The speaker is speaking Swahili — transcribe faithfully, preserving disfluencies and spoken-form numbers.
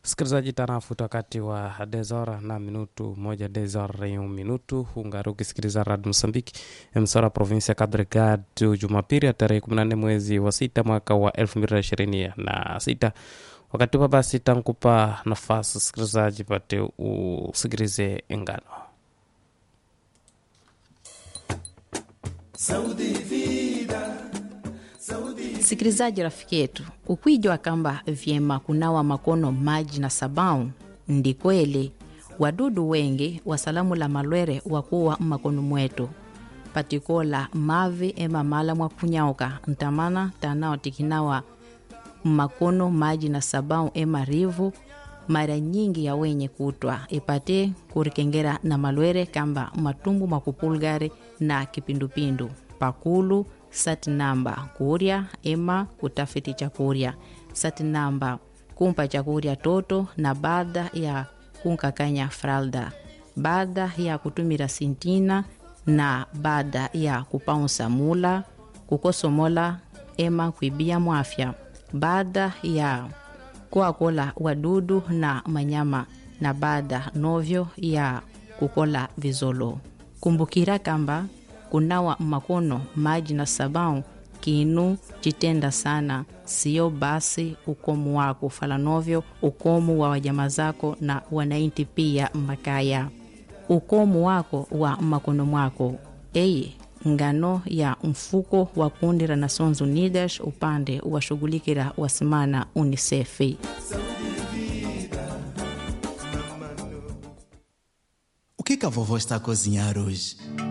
Msikilizaji, tanafuta wakati wa dezora na minutu moja dezora ya minutu hungaru ukisikiliza Radio Msambiki msora provinsia Cabo Delgado Jumapili ya tarehe kumi na nne mwezi wa sita mwaka wa elfu mbili na ishirini na sita. Wakati wa basi tankupa nafasi msikilizaji pate usikilize engano Saudi vida. Sikilizaji rafiki yetu, ukwijwa kamba vyema kunawa makono maji na sabau ndi kweli. Wadudu wengi wasalamu la malwere wakuwa makono mwetu patikola mavi ema mala mwa kunyauka ntamana tanao tikinawa makono maji na sabau ema rivu mara nyingi ya wenye kutwa ipate kurikengera na malwere kamba matumbu makupulgari na kipindupindu pakulu sati namba kuria ema kutafiti chakuria sati namba kumpa chakuria toto na baada ya kunkakanya fralda baada ya kutumira sintina na baada ya kupaunsa mula kukosomola ema kuibia mwafya baada ya kuakola wadudu na manyama na baada novyo ya kukola vizolo. Kumbukira kamba kunawa makono maji na sabau kinu chitenda sana, sio basi ukomu wako falanovyo ukomu wa wajama zako na wanainti pia makaya ukomu wako wa makono mwako. Eye ngano ya mfuko wa kundi la Nations Unidas upande wa shugulikira wasimana UNICEF. O que que a vovó está a cozinhar hoje?